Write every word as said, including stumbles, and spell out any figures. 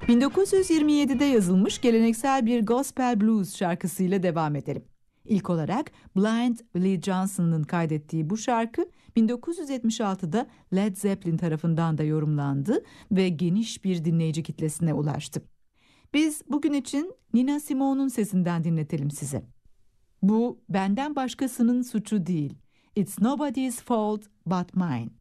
bin dokuz yüz yirmi yedide yazılmış geleneksel bir gospel blues şarkısıyla devam edelim. İlk olarak Blind Willie Johnson'ın kaydettiği bu şarkı bin dokuz yüz yetmiş altıda Led Zeppelin tarafından da yorumlandı ve geniş bir dinleyici kitlesine ulaştı. Biz bugün için Nina Simone'un sesinden dinletelim size. Bu benden başkasının suçu değil. It's nobody's fault but mine.